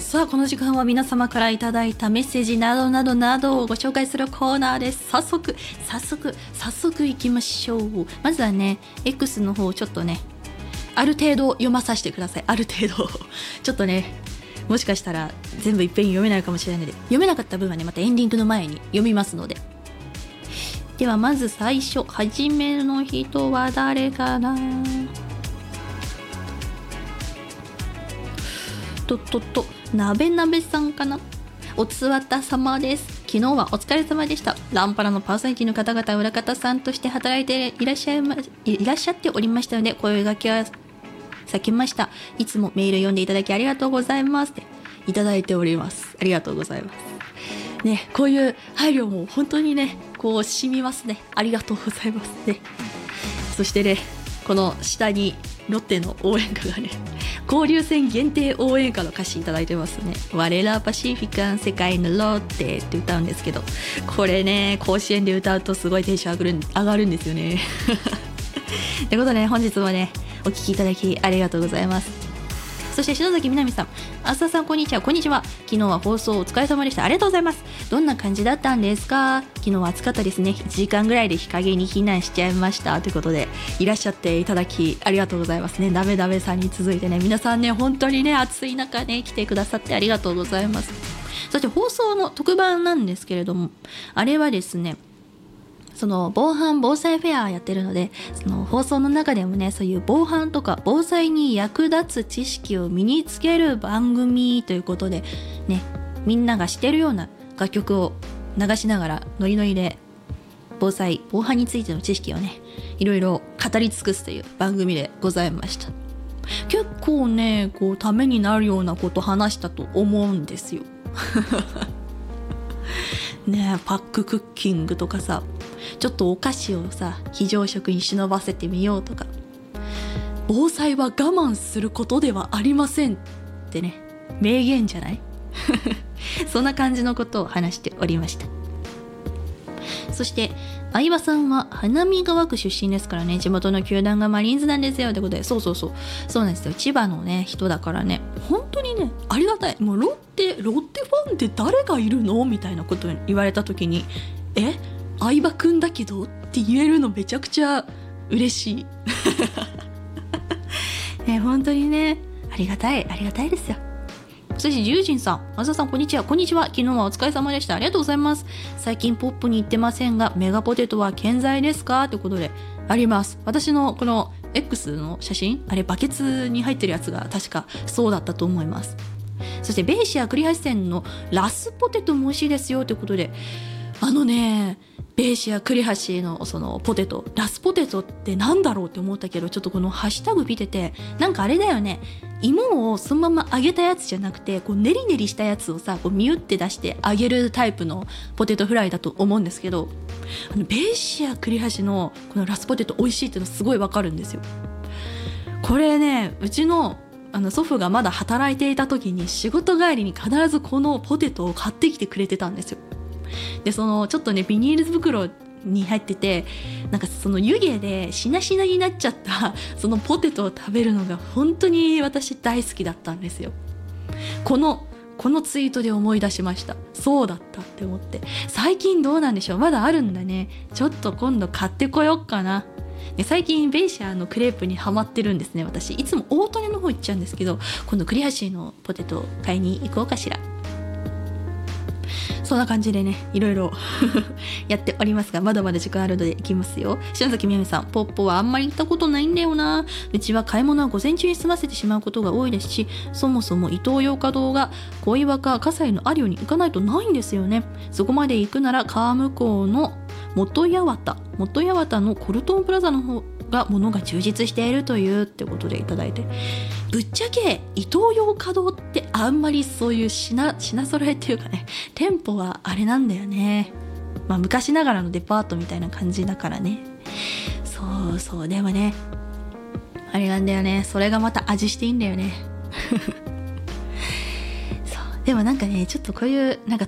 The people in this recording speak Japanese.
さあこの時間は皆様からいただいたメッセージなどなどなどをご紹介するコーナーです。早速いきましょう。まずはね X の方をちょっとねある程度読まさせてください。ある程度ちょっとねもしかしたら全部いっぺんに読めないかもしれないので、読めなかった分はねまたエンディングの前に読みますので。ではまず最初、はじめの人は誰かな。なべなべさんかな。おつわた様です。昨日はお疲れ様でした。ランパラのパーソナリティの方々、裏方さんとして働いていらっしゃっておりましたので、声掛けは避けました。いつもメール読んでいただきありがとうございますっていただいております。ありがとうございますね。こういう配慮も本当にねこう染みますね。ありがとうございますね。そしてねこの下にロッテの応援歌がね、交流戦限定応援歌の歌詞いただいてますね。我らパシフィカン世界のロッテって歌うんですけど、これね甲子園で歌うとすごいテンション上がるんですよねということで、本日もねお聞きいただきありがとうございます。そして篠崎みなみさん、浅田さんこんにちは。こんにちは。昨日は放送お疲れ様でした。ありがとうございます。どんな感じだったんですか。昨日は暑かったですね。1時間ぐらいで日陰に避難しちゃいましたということで、いらっしゃっていただきありがとうございますね。ダメダメさんに続いてね、皆さんね本当にね暑い中ね来てくださってありがとうございます。そして放送の特番なんですけれども、あれはですねその防犯防災フェアやってるので、その放送の中でもねそういう防犯とか防災に役立つ知識を身につける番組ということでね、みんなが知ってるような楽曲を流しながらノリノリで防災防犯についての知識をねいろいろ語り尽くすという番組でございました。結構ねこうためになるようなこと話したと思うんですよね、パッククッキングとかさ、ちょっとお菓子をさ非常食に忍ばせてみようとか、防災は我慢することではありませんってね名言じゃないそんな感じのことを話しておりました。そして相葉さんは花見川区出身ですからね、地元の球団がマリーンズなんですよってことで、そうなんですよ。千葉のね人だからね本当にねありがたい。もうロッテファンって誰がいるのみたいなこと言われた時に相葉くんだけどって言えるのめちゃくちゃ嬉しいね、本当にねありがたいですよ。そしてジュージンさん、あざさんこんにちは。昨日はお疲れ様でした。ありがとうございます。最近ポップに言ってませんがメガポテトは健在ですかということであります。私のこの X の写真、あれバケツに入ってるやつが確かそうだったと思います。そしてベイシア栗橋店のラスポテトも美味しいですよということで、ベイシア栗橋のそのポテト、ラスポテトってなんだろうって思ったけど、ちょっとこのハッシュタグ見ててなんかあれだよね、芋をそのまま揚げたやつじゃなくてこうネリネリしたやつをさこうミュって出して揚げるタイプのポテトフライだと思うんですけど、ベイシア栗橋のこのラスポテト美味しいっていうのすごいわかるんですよ。これねうちの祖父がまだ働いていた時に仕事帰りに必ずこのポテトを買ってきてくれてたんですよ。でそのちょっとねビニール袋に入ってて、なんかその湯気でしなしなになっちゃったそのポテトを食べるのが本当に私大好きだったんですよ。このツイートで思い出しました。そうだったって思って、最近どうなんでしょう。まだあるんだね。ちょっと今度買ってこよっかな。で最近ベイシアのクレープにハマってるんですね。私いつも大利根の方行っちゃうんですけど、今度栗橋のポテトを買いに行こうかしら。そんな感じでねいろいろやっておりますが、まだまだ時間あるので行きますよ。篠崎みなみさん、ポッポはあんまり行ったことないんだよな。うちは買い物は午前中に済ませてしまうことが多いですし、そもそもイトーヨーカドーが小岩か葛西の有オに行かないとないんですよね。そこまで行くなら川向こうの元八幡のコルトンプラザの方が物が充実しているというってことでいただいて、ぶっちゃけイトーヨーカドーってあんまりそういう品揃えっていうかね、店舗はあれなんだよね。昔ながらのデパートみたいな感じだからね。そうでもねあれなんだよね、それがまた味していいんだよねそうでもなんかねちょっとこういうなんか